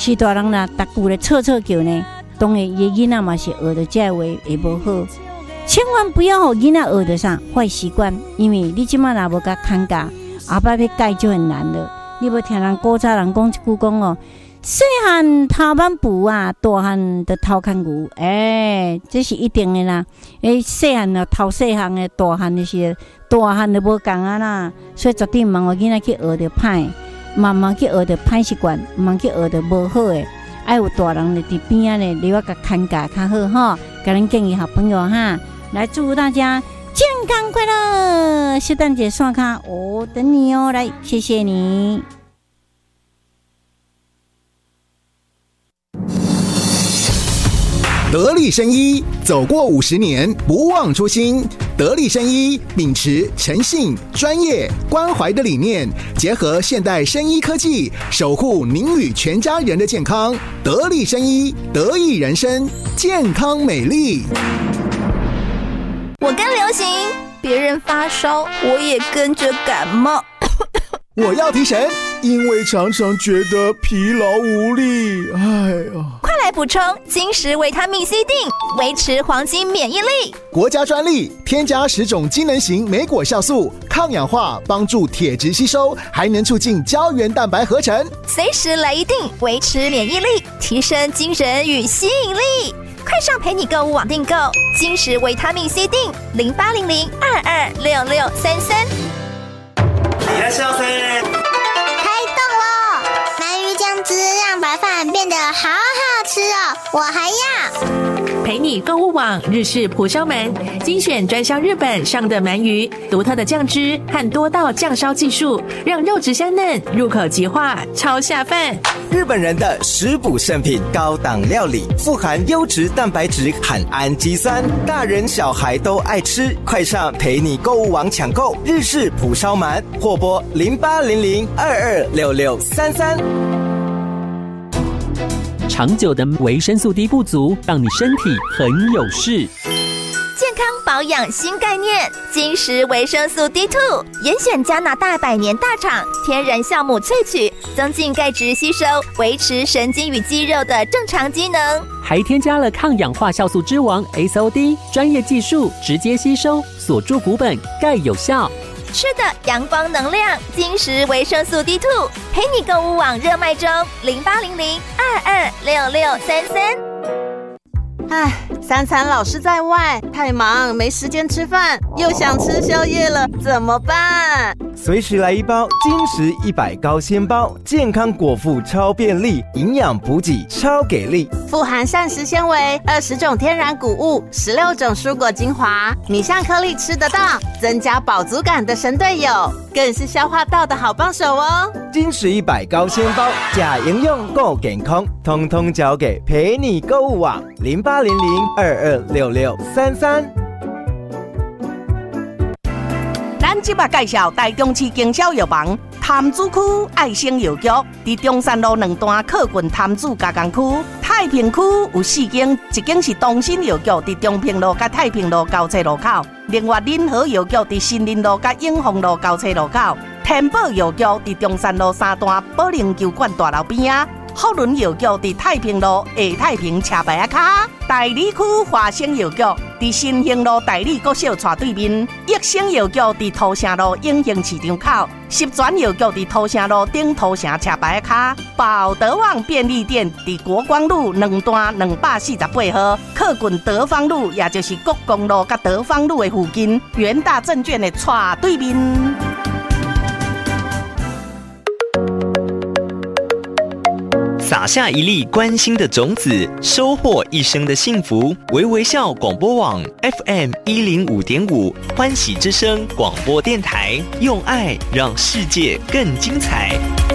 是大人啦，逐句咧吵吵叫呢，当然伊囡仔嘛是学着这话会无好。千万不要让囡仔学着啥坏习惯，因为你即摆若无甲看教，后摆要改就很难了。你无听人古早人讲一句讲哦，细汉头挽布啊，大汉就头牵牛，这是一定的啦。细汉就头细汉的，大汉就是大汉就无共啊啦。所以绝对毋通互囡仔去学着歹，慢慢去学着歹习惯，毋通去学着无好的。爱有大人伫边仔咧，你要甲看教较好哈。甲咱建议好朋友哈。来祝福大家健康快乐！圣诞节刷卡，我等你哦！来，谢谢你。 得力生医走过50年，不忘初心。得力生医秉持诚信、专业、关怀的理念，结合现代生医科技，守护您与全家人的健康。得力生医，得益人生，健康美丽。 我跟流行，别人发烧，我也跟着感冒。 我要提神，因为常常觉得疲劳无力。 快来补充金石维他命 C 锭，维持黄金免疫力。 国家专利，添加10种机能型莓果酵素，抗氧化，帮助铁质吸收，还能促进胶原蛋白合成。 随时来一锭，维持免疫力，提升精神与吸引力。快上陪你购物网订购金石维他命 C 锭，0800-226633。 いらっしゃいませ。 开动了！鳗鱼酱汁让白饭变得好好吃哦，我还要。 陪你购物网日式蒲烧鳗，精选专销日本上的鳗鱼，独特的酱汁和多道酱烧技术，让肉质香嫩，入口即化，超下饭。 日本人的食补圣品，高档料理，富含优质蛋白质和氨基酸，大人小孩都爱吃。快上陪你购物网抢购日式蒲烧鳗，或拨0800-226633。 长久的维生素 D 不足，让你身体很有事。 健康保养新概念，金石维生素 D2， 严选加拿大100年大厂天然酵母萃取，增进钙质吸收，维持神经与肌肉的正常机能， 还添加了抗氧化酵素之王 SOD， 专业技术直接吸收，锁住骨本，钙有效。 吃的阳光能量，金石维生素 D2， 陪你购物网热卖中，0800-226633。 3餐老是在外，太忙没时间吃饭，又想吃宵夜了，怎么办？ 随时来一包金石100高纤包，健康果腹超便利，营养补给超给力， 富含膳食纤维、20种天然谷物、16种蔬果精华，米香颗粒吃得到，增加饱足感的神队友，更是消化道的好帮手哦。 金石100高纤包，假营养够健康，通通交给陪你购物网0800-226633。 咱即摆介绍台中市经销药房潭子区爱生药局，伫中山路2段靠近潭子加工区。太平区有4间，一间是东新药局，伫中平路甲太平路交叉路口；另外仁和药局伫新林路甲永丰路交叉路口；天宝药局伫中山路3段保龄球馆大楼边啊。福伦药局伫太平路下太平车牌仔卡，大理区华生药局伫新兴路大理国小斜对面，益生药局伫土城路永兴市场口，十全药局伫土城路顶土城车牌仔卡，宝德旺便利店伫国光路2段248号，靠近德芳路，也就是国光路甲德芳路的附近，元大证券的斜对面。 撒下一粒关心的种子，收获一生的幸福。微微笑广播网 FM 105.5，欢喜之声广播电台，用爱让世界更精彩。